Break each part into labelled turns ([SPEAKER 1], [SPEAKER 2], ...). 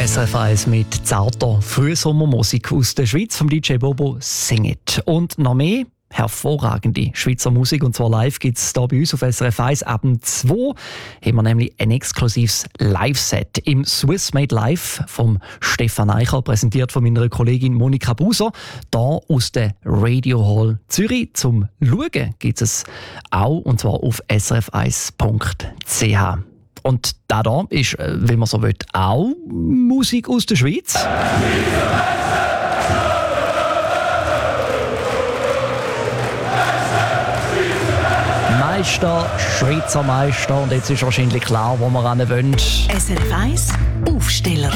[SPEAKER 1] SRF 1 mit zarter Frühsommermusik aus der Schweiz vom DJ Bobo «Sing It». Und noch mehr hervorragende Schweizer Musik, und zwar live gibt es hier bei uns auf SRF 1 ab 2 haben wir nämlich ein exklusives Live-Set im Swiss Made Live vom Stefan Eicher, präsentiert von meiner Kollegin Monika Buser, hier aus der Radio Hall Zürich. Zum Schauen gibt es auch, und zwar auf srf1.ch. Und da ist, wenn man so will, auch Musik aus der Schweiz. Meister, Schweizer Meister, und jetzt ist wahrscheinlich klar, wo wir ran wollen.
[SPEAKER 2] SRF 1 Aufsteller.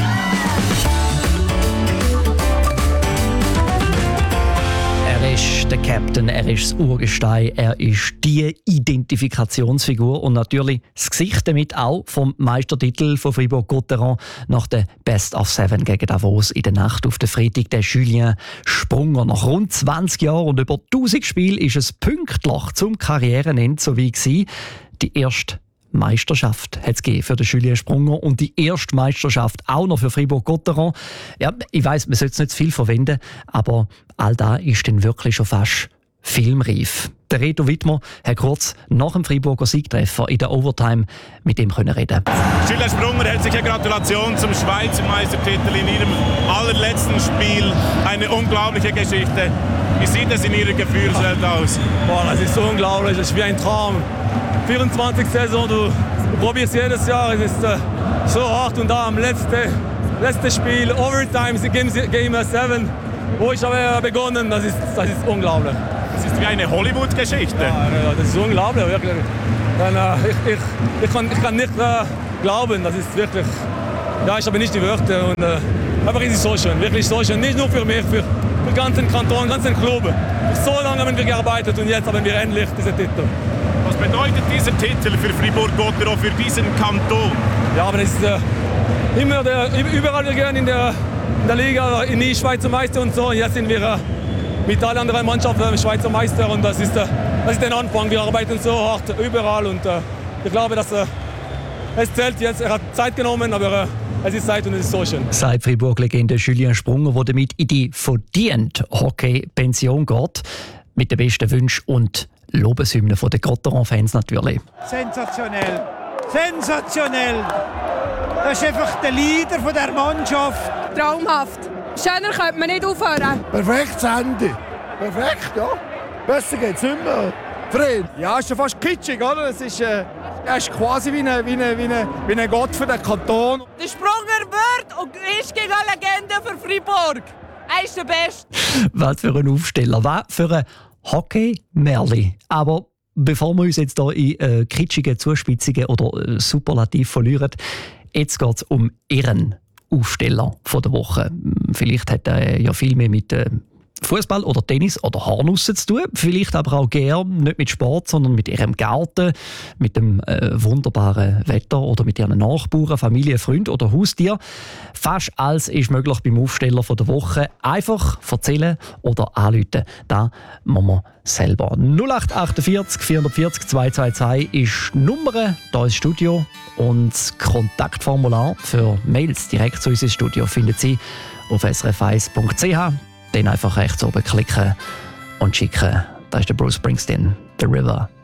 [SPEAKER 1] Er ist der Captain, er ist das Urgestein, er ist die Identifikationsfigur und natürlich das Gesicht damit auch vom Meistertitel von Fribourg-Gotteron nach der Best of 7 gegen Davos in der Nacht auf den Freitag. Der Julien Sprunger. Nach rund 20 Jahren und über 1000 Spielen ist es pünktlich zum Karrierenende so wie gewesen. Die erste Meisterschaft hat es für den Julien Sprunger und die erste Meisterschaft auch noch für Fribourg-Gotteron. Ja, ich weiss, man sollte es nicht zu viel verwenden, aber all das ist dann wirklich schon fast filmreif. Der Reto Wittmer hat kurz nach dem Freiburger Siegtreffer in der Overtime mit ihm reden.
[SPEAKER 3] Julien Sprunger, herzliche Gratulation zum Schweizer Meistertitel in Ihrem allerletzten Spiel. Eine unglaubliche Geschichte. Wie sieht es in Ihrer Gefühlswelt aus?
[SPEAKER 4] Boah, das ist so unglaublich, das ist wie ein Traum. 24 Saison, du probierst jedes Jahr, es ist so hart, und da am letzten Spiel, Overtime, Game 7, wo ich habe begonnen, das ist unglaublich.
[SPEAKER 3] Das ist wie eine Hollywood-Geschichte.
[SPEAKER 4] Ja, das ist unglaublich, wirklich. Ich kann nicht glauben, das ist wirklich, ja, ich habe nicht die Wörter, und aber es ist so schön, wirklich so schön, nicht nur für mich, für den ganzen Kanton, den ganzen Club. So lange haben wir gearbeitet und jetzt haben wir endlich diesen Titel.
[SPEAKER 3] Was bedeutet dieser Titel für Fribourg-Gotteron, für diesen Kanton?
[SPEAKER 4] Ja, aber das ist immer überall wir gehen in der Liga, in die Schweizer Meister und so. Und jetzt sind wir mit allen anderen Mannschaften Schweizer Meister, und das ist der Anfang. Wir arbeiten so hart überall, und ich glaube, dass es zählt jetzt. Er hat Zeit genommen, aber es ist Zeit und es ist so schön.
[SPEAKER 1] Sagt Fribourg-Legende Julien Sprunger, der damit in die verdiente Hockey-Pension geht. Mit den besten Wünschen und Lobeshymnen von den Gotteron-Fans natürlich.
[SPEAKER 5] Sensationell! Sensationell! Das ist einfach der Leader von der Mannschaft.
[SPEAKER 6] Traumhaft! Schöner könnte man nicht aufhören.
[SPEAKER 7] Perfektes Ende. Perfekt, ja. Besser geht's nicht mehr. Fred? Ja, ist schon fast kitschig, oder? Er ist quasi wie ein Gott für den Kanton.
[SPEAKER 6] Der Sprunger wird und ist gegen eine Legende für Fribourg. Er ist der Beste.
[SPEAKER 1] Was für ein Aufsteller, was für ein Hockey-Merli. Aber bevor wir uns jetzt hier in kitschige Zuspitzungen oder Superlativ verlieren, jetzt geht es um Ihren Aufsteller von der Woche. Vielleicht hat er ja viel mehr mit Fußball oder Tennis oder Haarnussen zu tun. Vielleicht aber auch gern nicht mit Sport, sondern mit ihrem Garten, mit dem wunderbaren Wetter oder mit ihren Nachbarn, Familie, Freunden oder Haustier. Fast alles ist möglich beim Aufsteller von der Woche. Einfach erzählen oder anrufen. Da machen wir selber. 0848 440 222 ist die Nummer hier ins Studio. Und das Kontaktformular für Mails direkt zu unserem Studio finden Sie auf srf1.ch. Dann einfach rechts oben klicken und schicken. Da ist der Bruce Springsteen, The River.